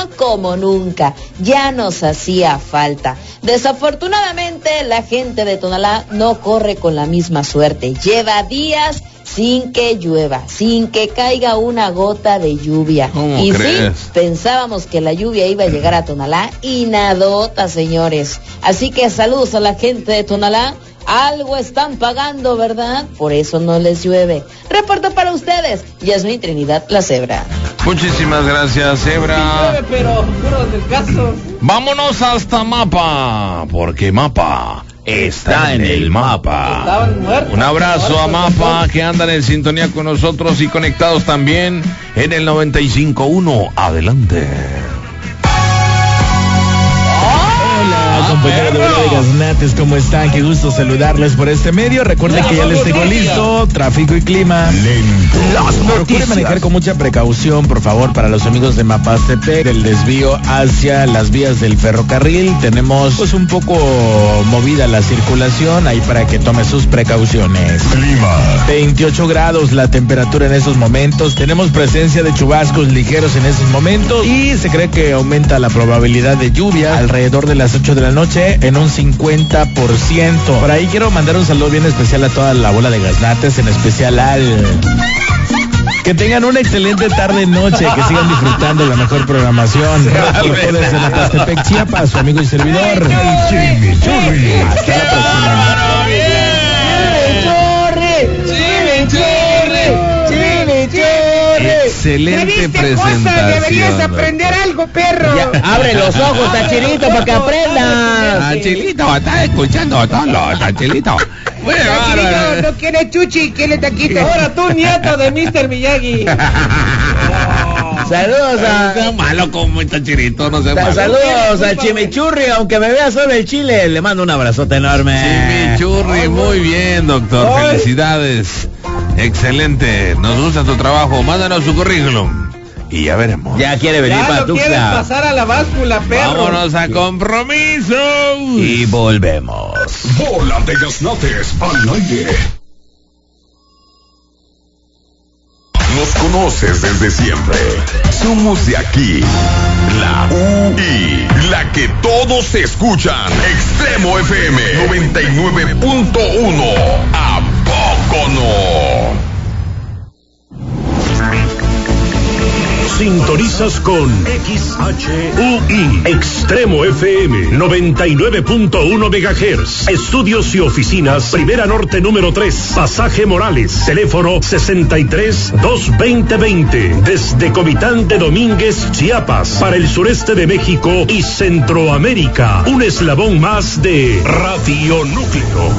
como nunca. Ya nos hacía falta. Desafortunadamente, la gente de Tonalá no corre con la misma suerte. Lleva días sin que llueva, sin que caiga una gota de lluvia. ¿Cómo crees? Sí, pensábamos que la lluvia iba a llegar a Tonalá y nadota, señores. Así que saludos a la gente de Tonalá. Algo están pagando, ¿verdad? Por eso no les llueve. Reporto para ustedes, Yasmín Trinidad, la Cebra. Muchísimas gracias, Cebra. Sí llueve, pero puro del caso. Vámonos hasta Mapa, porque Mapa está en el mapa. Estaban muertos. Un abrazo a Mapa, que andan en sintonía con nosotros y conectados también en el 95.1. Adelante. Compañeros de Vuelo de Gaznates, ¿cómo están? Qué gusto saludarles por este medio. Recuerden que ya les tengo listo tráfico y clima. Procuren manejar con mucha precaución, por favor, para los amigos de Mapastepec. El desvío hacia las vías del ferrocarril. Tenemos pues un poco movida la circulación, ahí para que tome sus precauciones. Clima. 28 grados la temperatura en esos momentos. Tenemos presencia de chubascos ligeros en esos momentos y se cree que aumenta la probabilidad de lluvia alrededor de las 8 de la noche en un 50%. Por ahí quiero mandar un saludo bien especial a toda la bola de Gaznates, en especial al... Que tengan una excelente tarde-noche, que sigan disfrutando la mejor programación. Desde Mapastepec, Chiapas, su amigo y servidor. Hasta la próxima. Excelente presentación. Deberías aprender algo, perro. Ya, abre los ojos, Tachirito, para que aprendas. Tachilito, estás escuchando todo, Tachilito. Tachirito no quiere chuchi, quiere taquito. Ahora tú, nieto de Mr. Miyagi. Saludos a... No sea malo como Tachirito, no sea malo. Saludos a Chimichurri, aunque me vea solo el chile, le mando un abrazote enorme. Chimichurri, muy bien, doctor. Ay. Felicidades. Excelente, nos gusta tu trabajo. Mándanos su currículum y ya veremos. Ya quiere venir para Ya lo quieres Tuxtla. pasar a la báscula, perro. Vámonos a compromisos. Y volvemos. Bola de Gaznates al aire. Nos conoces desde siempre. Somos de aquí. La UI, la que todos escuchan. Extremo FM 99.1. ¿A poco no? Sintonizas con XHUI, Extremo FM, 99.1 MHz. Estudios y oficinas, Primera Norte número 3, Pasaje Morales, teléfono 63-220-20, desde Comitán de Domínguez, Chiapas, para el sureste de México y Centroamérica. Un eslabón más de Radio Núcleo.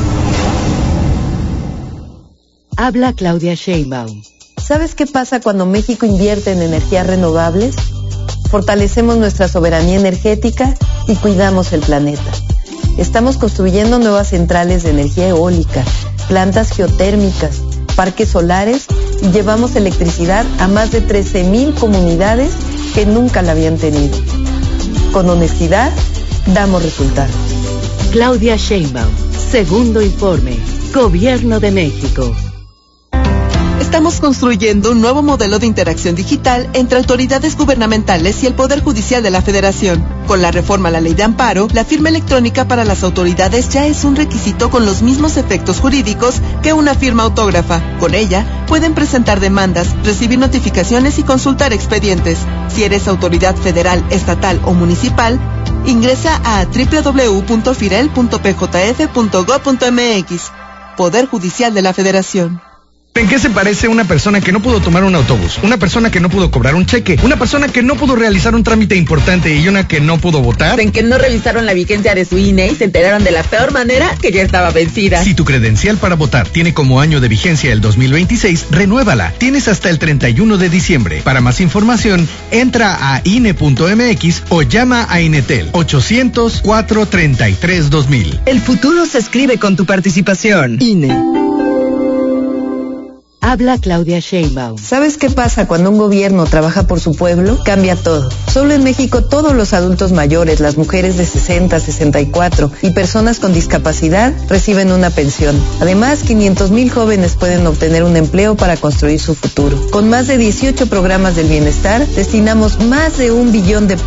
Habla Claudia Sheinbaum. ¿Sabes qué pasa cuando México invierte en energías renovables? Fortalecemos nuestra soberanía energética y cuidamos el planeta. Estamos construyendo nuevas centrales de energía eólica, plantas geotérmicas, parques solares y llevamos electricidad a más de 13,000 comunidades que nunca la habían tenido. Con honestidad, damos resultados. Claudia Sheinbaum, segundo informe, Gobierno de México. Estamos construyendo un nuevo modelo de interacción digital entre autoridades gubernamentales y el Poder Judicial de la Federación. Con la reforma a la Ley de Amparo, la firma electrónica para las autoridades ya es un requisito con los mismos efectos jurídicos que una firma autógrafa. Con ella, pueden presentar demandas, recibir notificaciones y consultar expedientes. Si eres autoridad federal, estatal o municipal, ingresa a www.firel.pjf.gov.mx. Poder Judicial de la Federación. ¿En qué se parece una persona que no pudo tomar un autobús? Una persona que no pudo cobrar un cheque, una persona que no pudo realizar un trámite importante y una que no pudo votar. En que no revisaron la vigencia de su INE y se enteraron de la peor manera que ya estaba vencida. Si tu credencial para votar tiene como año de vigencia el 2026, renuévala. Tienes hasta el 31 de diciembre. Para más información, entra a INE.mx o llama a Inetel 800-433-2000. El futuro se escribe con tu participación. INE. Habla Claudia Sheinbaum. ¿Sabes qué pasa cuando un gobierno trabaja por su pueblo? Cambia todo. Solo en México todos los adultos mayores, las mujeres de 60, 64 y personas con discapacidad reciben una pensión. Además, 500,000 jóvenes pueden obtener un empleo para construir su futuro. Con más de 18 programas del bienestar, destinamos más de 1 billón de pesos